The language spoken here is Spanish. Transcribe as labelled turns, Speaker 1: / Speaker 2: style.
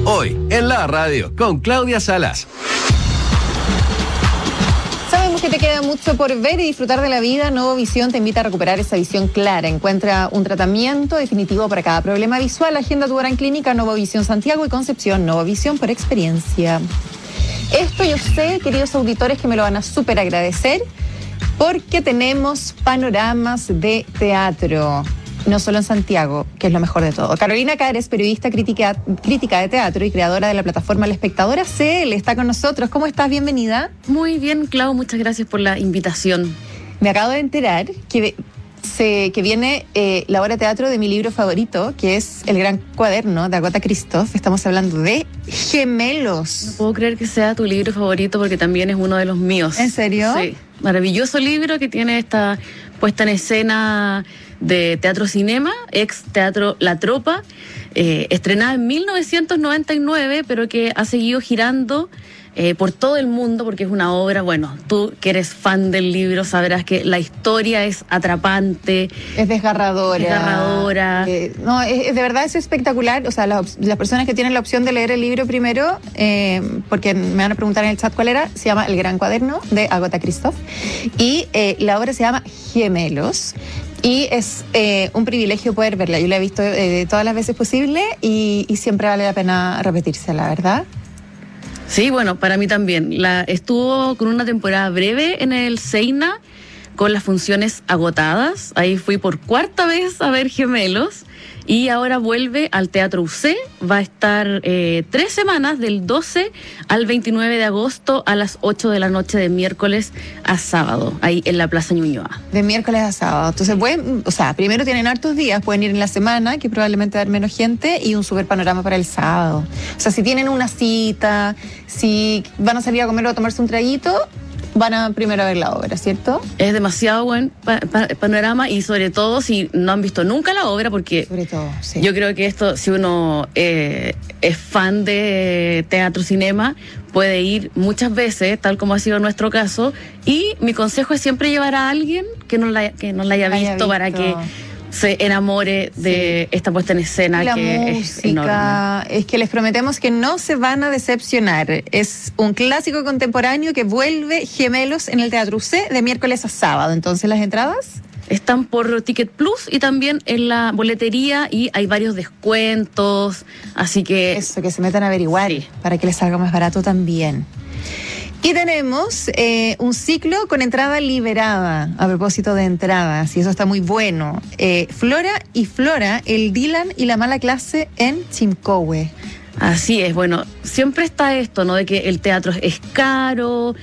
Speaker 1: Hoy, en la radio, con Claudia Salas.
Speaker 2: Sabemos que te queda mucho por ver y disfrutar de la vida. Nuevo Visión te invita a recuperar esa visión clara. Encuentra un tratamiento definitivo para cada problema visual. Agenda tu hora en clínica Nuevo Visión Santiago y Concepción. Nuevo Visión por experiencia. Esto yo sé, queridos auditores, que me lo van a súper agradecer, porque tenemos panoramas de teatro. No solo en Santiago, que es lo mejor de todo. Carolina Caer es periodista, crítica de teatro y creadora de la plataforma La Espectadora CL. Está con nosotros. ¿Cómo estás? Bienvenida.
Speaker 3: Muy bien, Clau. Muchas gracias por la invitación.
Speaker 2: Me acabo de enterar que viene la obra de teatro de mi libro favorito, que es El Gran Cuaderno, de Agatha Christoph. Estamos hablando de Gemelos.
Speaker 3: No puedo creer que sea tu libro favorito porque también es uno de los míos.
Speaker 2: ¿En serio?
Speaker 3: Sí. Maravilloso libro que tiene esta puesta en escena de Teatro Cinema, ex Teatro La Tropa, estrenada en 1999, pero que ha seguido girando por todo el mundo, porque es una obra, bueno, tú que eres fan del libro sabrás que la historia es atrapante.
Speaker 2: Es desgarradora.
Speaker 3: No,
Speaker 2: de verdad es espectacular. O sea, las personas que tienen la opción de leer el libro primero, porque me van a preguntar en el chat cuál era, se llama El Gran Cuaderno, de Agatha Christoph, y la obra se llama Gemelos. Y es un privilegio poder verla. Yo la he visto todas las veces posible y siempre vale la pena repetírsela, ¿verdad?
Speaker 3: Sí, bueno, para mí también. Estuvo con una temporada breve en el Seina, con las funciones agotadas. Ahí fui por cuarta vez a ver Gemelos. Y ahora vuelve al Teatro UC. Va a estar 3 semanas, del 12 al 29 de agosto, a las 8 de la noche, de miércoles a sábado, ahí en la Plaza Ñuñoa.
Speaker 2: De miércoles a sábado. Entonces, primero tienen hartos días, pueden ir en la semana, que probablemente va a haber menos gente, y un super panorama para el sábado. O sea, si tienen una cita, si van a salir a comer o a tomarse un traguito, van a primero ver la obra, ¿cierto?
Speaker 3: Es demasiado buen panorama, y sobre todo si no han visto nunca la obra, porque
Speaker 2: sobre todo, sí.
Speaker 3: Yo creo que esto, si uno es fan de teatro, cinema, puede ir muchas veces, tal como ha sido nuestro caso, y mi consejo es siempre llevar a alguien que no la haya visto, para que se enamore de esta puesta en escena,
Speaker 2: la
Speaker 3: que
Speaker 2: música,
Speaker 3: es enorme.
Speaker 2: Es que les prometemos que no se van a decepcionar. Es un clásico contemporáneo que vuelve, Gemelos, en el Teatro UC de miércoles a sábado. Entonces, ¿las entradas?
Speaker 3: Están por Ticket Plus y también en la boletería, y hay varios descuentos, así que...
Speaker 2: Eso, que se metan a averiguar, sí, para que les salga más barato también. Y tenemos un ciclo con entrada liberada, a propósito de entradas, y eso está muy bueno. Flora y Flora, el Dylan y la mala clase en Chimcowe.
Speaker 3: Así es, bueno, siempre está esto, ¿no?, de que el teatro es caro,